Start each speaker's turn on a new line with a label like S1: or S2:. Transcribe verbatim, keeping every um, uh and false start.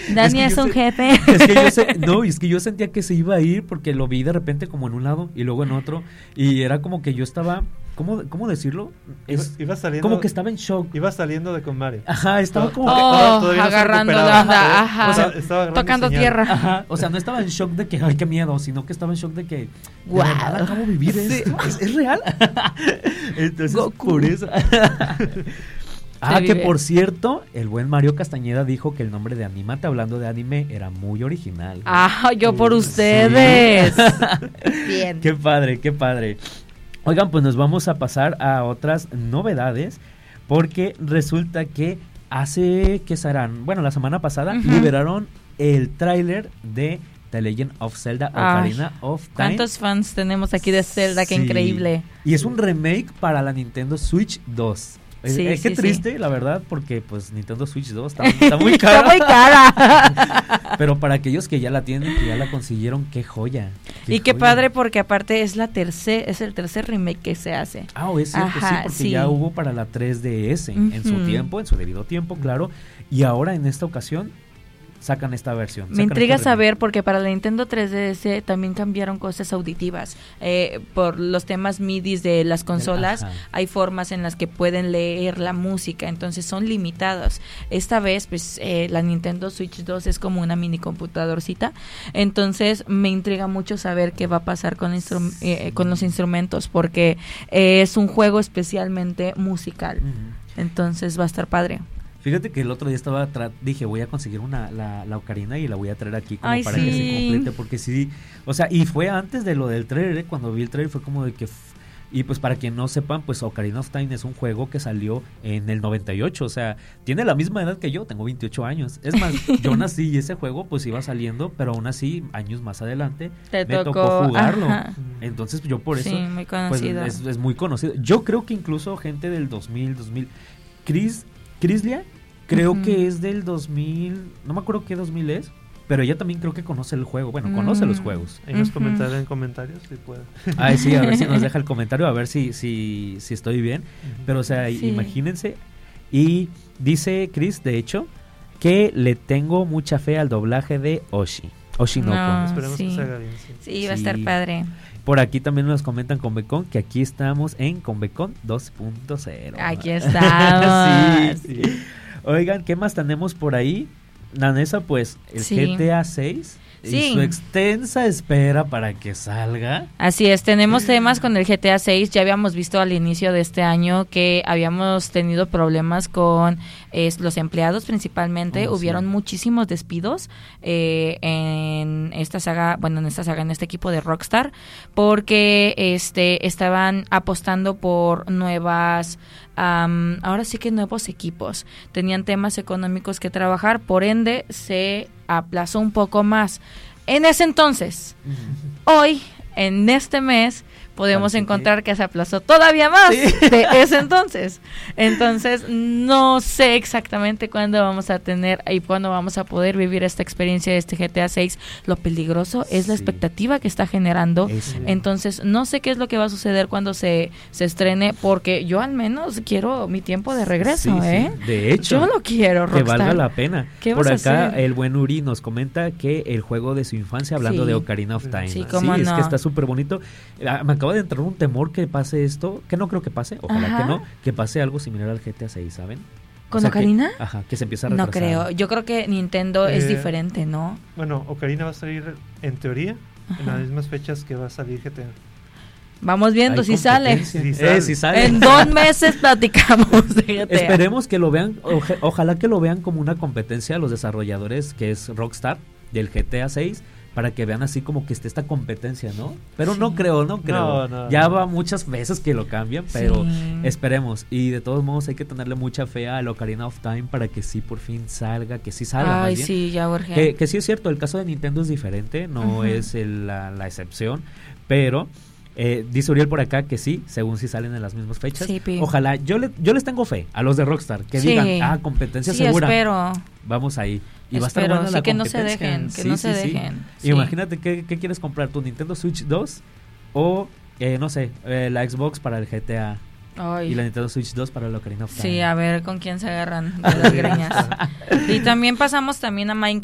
S1: Dani es,
S2: es
S1: un
S2: se,
S1: jefe.
S2: Es que yo se, no, es que yo sentía que se iba a ir porque lo vi de repente como en un lado y luego en otro y era como que yo estaba, ¿cómo, cómo decirlo? Es
S3: iba saliendo,
S2: como que estaba en shock.
S3: Iba saliendo de con Mario.
S2: Ajá, estaba como
S1: oh,
S2: que,
S1: oh, agarrando la onda, ajá,
S2: o sea,
S3: estaba
S1: tocando tierra.
S2: Ajá, o sea, no estaba en shock de que, ay, qué miedo, sino que estaba en shock de que, wow, de verdad acabo de vivir
S1: sí.
S2: esto, ¿Es, es real? Entonces,
S1: Goku.
S2: por eso... Ah, que por cierto, el buen Mario Castañeda dijo que el nombre de Anímate, hablando de anime, era muy original.
S1: Ah, yo por ustedes.
S2: Sí.
S1: Bien.
S2: Qué padre, qué padre. Oigan, pues nos vamos a pasar a otras novedades, porque resulta que hace, ¿qué serán? Bueno, la semana pasada uh-huh. liberaron el tráiler de The Legend of Zelda Ocarina Ay, of Time.
S1: ¿Cuántos fans tenemos aquí de Zelda? Qué sí. increíble.
S2: Y es un remake para la Nintendo Switch dos.
S1: Sí,
S2: eh,
S1: sí,
S2: qué triste,
S1: sí.
S2: la verdad, porque pues Nintendo Switch dos está, está muy cara.
S1: Está muy cara.
S2: Pero para aquellos que ya la tienen, que ya la consiguieron, qué joya. Qué
S1: y qué
S2: joya.
S1: padre, porque aparte es la tercer, es el tercer remake que se hace.
S2: Ah, oh, es cierto,
S1: Ajá,
S2: sí, porque sí. ya hubo para la tres D S uh-huh. en su tiempo, en su debido tiempo, claro. Y ahora en esta ocasión sacan esta versión.
S1: Me intriga saber porque para la Nintendo tres D S también cambiaron cosas auditivas. Eh, por los temas M I D I de las consolas, Ajá. hay formas en las que pueden leer la música, entonces son limitados. Esta vez, pues, eh, la Nintendo Switch dos es como una mini computadorcita, entonces me intriga mucho saber qué va a pasar con, instru- sí. eh, con los instrumentos, porque eh, es un juego especialmente musical, uh-huh. entonces va a estar padre.
S2: Fíjate que el otro día estaba, tra- dije, voy a conseguir una la, la ocarina y la voy a traer aquí como
S1: Ay,
S2: para
S1: sí.
S2: que se complete, porque sí, o sea, y fue antes de lo del trailer, ¿eh? Cuando vi el trailer fue como de que, f- y pues para quien no sepan, pues Ocarina of Time es un juego que salió en el noventa y ocho, o sea, tiene la misma edad que yo, tengo veintiocho años, es más, yo nací y ese juego pues iba saliendo, pero aún así, años más adelante,
S1: Te
S2: me
S1: tocó,
S2: tocó jugarlo,
S1: ajá.
S2: entonces yo por eso,
S1: sí, muy conocido.
S2: Pues, es, es muy conocido, yo creo que incluso gente del dos mil, dos mil, Chris, Crislia, creo uh-huh. que es del dos mil, no me acuerdo qué dos mil es, pero ella también creo que conoce el juego, bueno, uh-huh. conoce los juegos.
S3: Ahí nos uh-huh. comentará en comentarios si puede.
S2: Ay, sí, a ver si nos deja el comentario, a ver si si, si estoy bien, uh-huh. pero o sea, sí. imagínense, y dice Chris, de hecho, que le tengo mucha fe al doblaje de Oshi. Oshinoko.
S1: No,
S3: Esperemos
S1: sí.
S3: que se haga bien. Sí,
S1: sí va a estar padre.
S2: Por aquí también nos comentan Convecon que aquí estamos en Convecon dos punto cero.
S1: Aquí estamos.
S2: sí, sí. Oigan, ¿qué más tenemos por ahí? Nanesa, pues el sí. G T A seis sí. y su extensa espera para que salga.
S1: Así es, tenemos temas con el G T A seis. Ya habíamos visto al inicio de este año que habíamos tenido problemas con eh, los empleados principalmente. Oh, Hubieron sí. muchísimos despidos eh, en esta saga, bueno, en esta saga, en este equipo de Rockstar, porque este estaban apostando por nuevas... Um, ahora sí que nuevos equipos, tenían temas económicos que trabajar, por ende se aplazó un poco más. En ese entonces, uh-huh. hoy, en este mes, podemos Parece encontrar que... que se aplazó todavía más sí. de ese entonces. Entonces, no sé exactamente cuándo vamos a tener y cuándo vamos a poder vivir esta experiencia de este G T A seis. Lo peligroso es la sí. expectativa que está generando. Eso. Entonces, no sé qué es lo que va a suceder cuando se, se estrene, porque yo al menos quiero mi tiempo de regreso, sí, ¿eh?
S2: Sí. De hecho,
S1: yo lo quiero, Rockstar.
S2: Que valga la pena.
S1: ¿Qué
S2: Por
S1: vas
S2: acá,
S1: a hacer?
S2: El buen Uri nos comenta que el juego de su infancia, hablando sí. de Ocarina of Time.
S1: Sí, cómo
S2: sí
S1: no.
S2: es que está súper bonito. Me acaba de entrar un temor que pase esto, que no creo que pase, ojalá
S1: Ajá.
S2: que no, que pase algo similar al G T A seis, ¿saben?
S1: ¿Con
S2: o sea,
S1: Ocarina?
S2: Que, ajá, que se empieza a retrasar.
S1: No creo, yo creo que Nintendo eh, es diferente, ¿no?
S3: Bueno, Ocarina va a salir, en teoría, ajá. en las mismas fechas que va a salir G T A.
S1: Vamos viendo si sale.
S2: Si sale. Eh, si sale.
S1: En dos meses platicamos de G T A.
S2: Esperemos que lo vean, oje, ojalá que lo vean como una competencia a los desarrolladores, que es Rockstar, del G T A seis, para que vean así como que esté esta competencia, ¿no? Pero sí. no creo, no creo. No, no, ya va muchas veces que lo cambian, pero sí. esperemos. Y de todos modos hay que tenerle mucha fe al Ocarina of Time para que sí por fin salga, que sí salga.
S1: Ay,
S2: más bien.
S1: sí, ya urge.
S2: Que, que sí es cierto, el caso de Nintendo es diferente, no uh-huh. es el, la, la excepción, pero... Eh, dice Uriel por acá que sí, según si salen en las mismas fechas.
S1: Sí,
S2: ojalá, yo le, yo les tengo fe a los de Rockstar, que sí. digan, ah, competencia
S1: sí,
S2: segura.
S1: espero.
S2: Vamos ahí. Y
S1: espero,
S2: va a estar buena
S1: sí,
S2: la
S1: que no se
S2: competencia.
S1: dejen, que
S2: sí,
S1: no
S2: sí,
S1: se
S2: sí.
S1: dejen.
S2: Sí. Imagínate, ¿qué, ¿qué quieres comprar? ¿Tu Nintendo Switch dos? O, eh, no sé, eh, la Xbox para el G T A. Ay. Y la Nintendo Switch dos para el Ocarina of Time.
S1: Sí, a ver con quién se agarran de las greñas. Y también pasamos también a Minecraft.